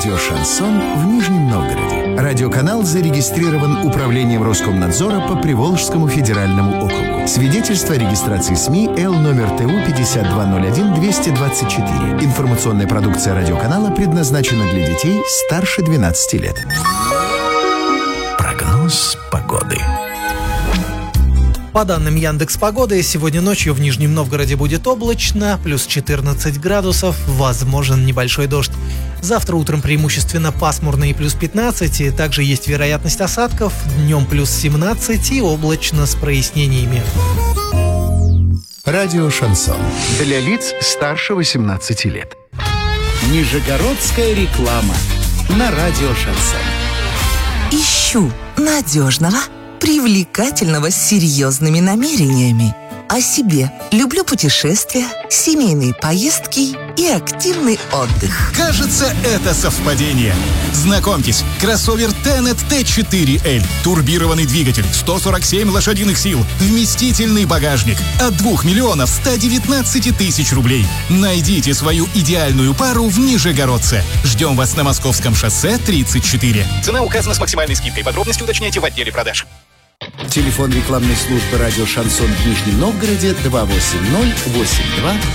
Радио «Шансон» в Нижнем Новгороде. Радиоканал зарегистрирован Управлением Роскомнадзора по Приволжскому федеральному округу. Свидетельство о регистрации СМИ Л номер ТУ 5201-224. Информационная продукция радиоканала предназначена для детей старше 12 лет. Прогноз погоды. По данным Яндекс.Погоды, сегодня ночью в Нижнем Новгороде будет облачно, плюс 14 градусов, возможен небольшой дождь. Завтра утром преимущественно пасмурно и плюс 15, также есть вероятность осадков, днем плюс 17 и облачно с прояснениями. Радио «Шансон» для лиц старше 18 лет. Нижегородская реклама на радио «Шансон». Ищу надежного, привлекательного, с серьезными намерениями. О себе. Люблю путешествия, семейные поездки и активный отдых. Кажется, это совпадение. Знакомьтесь, кроссовер Tenet T4L. Турбированный двигатель, 147 лошадиных сил, вместительный багажник. От 2 миллионов 119 тысяч рублей. Найдите свою идеальную пару в Нижегородце. Ждем вас на Московском шоссе 34. Цена указана с максимальной скидкой. Подробности уточняйте в отделе продаж. Телефон рекламной службы радио «Шансон» в Нижнем Новгороде 280-82-20.